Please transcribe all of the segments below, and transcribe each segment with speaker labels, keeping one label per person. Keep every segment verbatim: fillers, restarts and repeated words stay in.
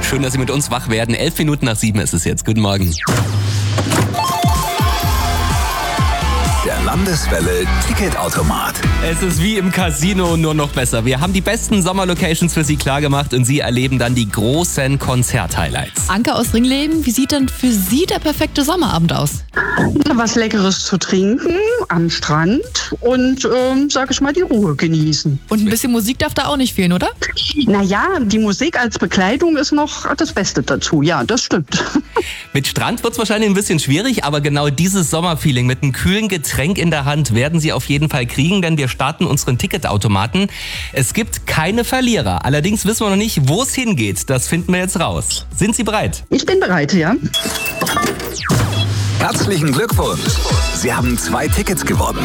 Speaker 1: Schön, dass Sie mit uns wach werden. Elf Minuten nach sieben ist es jetzt. Guten Morgen.
Speaker 2: Der Landeswelle Ticketautomat.
Speaker 1: Es ist wie im Casino, nur noch besser. Wir haben die besten Sommerlocations für Sie klargemacht und Sie erleben dann die großen Konzert-Highlights.
Speaker 3: Anke aus Ringleben, wie sieht denn für Sie der perfekte Sommerabend aus?
Speaker 4: Was Leckeres zu trinken am Strand und, ähm, sag ich mal, die Ruhe genießen.
Speaker 3: Und ein bisschen Musik darf da auch nicht fehlen, oder?
Speaker 4: Naja, die Musik als Begleitung ist noch das Beste dazu. Ja, das stimmt.
Speaker 1: Mit Strand wird es wahrscheinlich ein bisschen schwierig, aber genau dieses Sommerfeeling mit einem kühlen Getränk in der Hand werden Sie auf jeden Fall kriegen, denn wir starten unseren Ticketautomaten. Es gibt keine Verlierer. Allerdings wissen wir noch nicht, wo es hingeht. Das finden wir jetzt raus. Sind Sie bereit?
Speaker 4: Ich bin bereit, ja.
Speaker 2: Herzlichen Glückwunsch! Sie haben zwei Tickets gewonnen.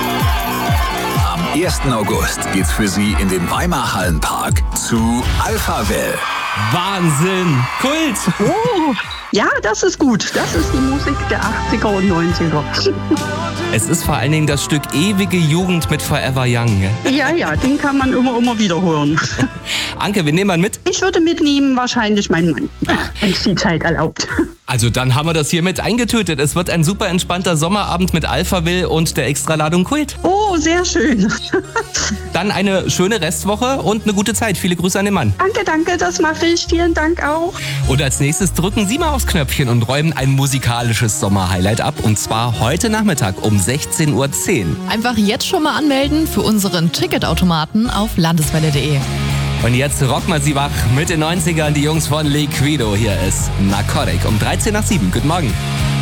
Speaker 2: Am ersten August geht's für Sie in den Weimar Hallenpark zu Alphaville.
Speaker 1: Wahnsinn! Kult!
Speaker 4: Oh, ja, das ist gut. Das ist die Musik der achtziger und neunziger.
Speaker 1: Es ist vor allen Dingen das Stück Ewige Jugend mit Forever Young.
Speaker 4: Ja, ja, den kann man immer, immer wieder hören.
Speaker 1: Anke, wir nehmen mal mit.
Speaker 4: Ich würde mitnehmen wahrscheinlich meinen Mann, wenn es die Zeit erlaubt.
Speaker 1: Also dann haben wir das hier mit eingetötet. Es wird ein super entspannter Sommerabend mit Alphaville und der Extraladung Kult.
Speaker 4: Oh, sehr schön.
Speaker 1: Dann eine schöne Restwoche und eine gute Zeit. Viele Grüße an den Mann.
Speaker 4: Danke, danke, das mache ich. Vielen Dank auch.
Speaker 1: Und als nächstes drücken Sie mal aufs Knöpfchen und räumen ein musikalisches Sommerhighlight ab. Und zwar heute Nachmittag um sechzehn Uhr zehn.
Speaker 3: Einfach jetzt schon mal anmelden für unseren Ticketautomaten auf landeswelle punkt de.
Speaker 1: Und jetzt rock mal Sie wach mit den neunzigern, die Jungs von Liquido. Hier ist Narcotic um dreizehn nach sieben. Guten Morgen.